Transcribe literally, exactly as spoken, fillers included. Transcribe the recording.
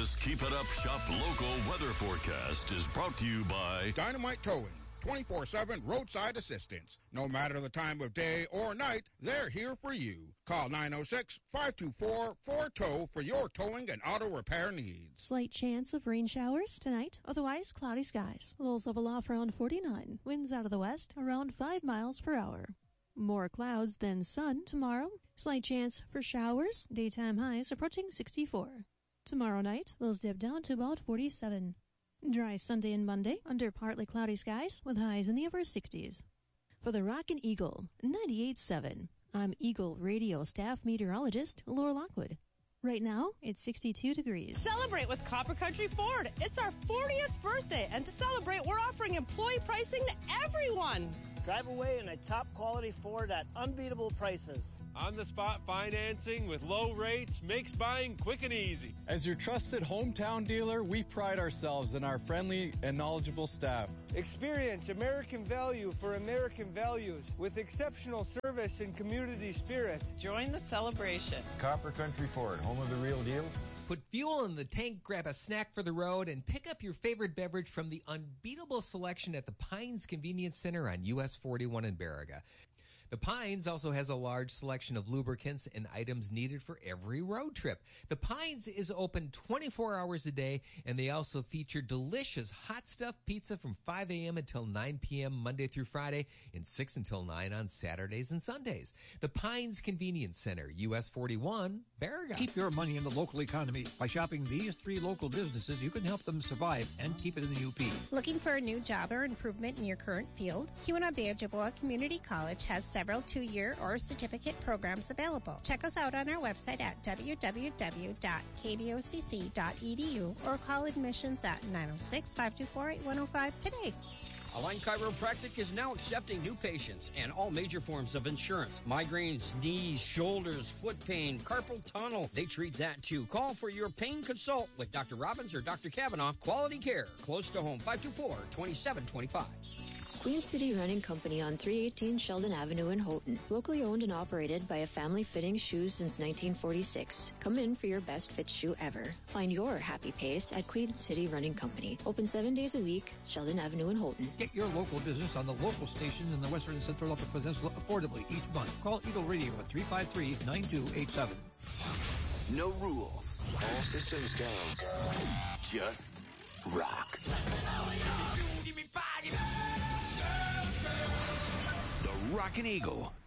This Keep It Up Shop local weather forecast is brought to you by Dynamite Towing, twenty-four seven roadside assistance. No matter the time of day or night, they're here for you. Call nine oh six, five two four, four T O W for your towing and auto repair needs. Slight chance of rain showers tonight, otherwise cloudy skies. Lows level off around forty-nine. Winds out of the west around five miles per hour. More clouds than sun tomorrow. Slight chance for showers. Daytime highs approaching sixty-four. Tomorrow night, lows dip down to about forty-seven. Dry Sunday and Monday under partly cloudy skies with highs in the upper sixties. For the Rockin' Eagle, ninety-eight point seven, I'm Eagle Radio staff meteorologist Laura Lockwood. Right now, it's sixty-two degrees. Celebrate with Copper Country Ford. It's our fortieth birthday, and to celebrate, we're offering employee pricing to everyone. Drive away in a top-quality Ford at unbeatable prices. On-the-spot financing with low rates makes buying quick and easy. As your trusted hometown dealer, we pride ourselves in our friendly and knowledgeable staff. Experience American value for American values with exceptional service and community spirit. Join the celebration. Copper Country Ford, home of the real deal. Put fuel in the tank, grab a snack for the road, and pick up your favorite beverage from the unbeatable selection at the Pines Convenience Center on U S forty-one in Baraga. The Pines also has a large selection of lubricants and items needed for every road trip. The Pines is open twenty-four hours a day, and they also feature delicious hot stuff pizza from five a.m. until nine p.m. Monday through Friday and six until nine on Saturdays and Sundays. The Pines Convenience Center, U S forty-one, Baraga. Keep your money in the local economy. By shopping these three local businesses, you can help them survive and keep it in the U P. Looking for a new job or improvement in your current field? Keweenaw-Ojibwa Community College has several two-year or certificate programs available. Check us out on our website at w w w dot k d o c c dot e d u or call admissions at nine oh six, five two four, eight one oh five today. Align Chiropractic is now accepting new patients and all major forms of insurance. Migraines, knees, shoulders, foot pain, carpal tunnel. They treat that too. Call for your pain consult with Doctor Robbins or Doctor Kavanaugh. Quality care, close to home, five two four, two seven two five. Queen City Running Company on three eighteen Sheldon Avenue in Houghton. Locally owned and operated by a family fitting shoes since nineteen forty-six. Come in for your best fit shoe ever. Find your happy pace at Queen City Running Company. Open seven days a week, Sheldon Avenue in Houghton. Get your local business on the local stations in the Western and Central Upper Peninsula affordably each month. Call Eagle Radio at three five three, nine two eight seven. No rules. All systems go. Just rock. The Rockin' Eagle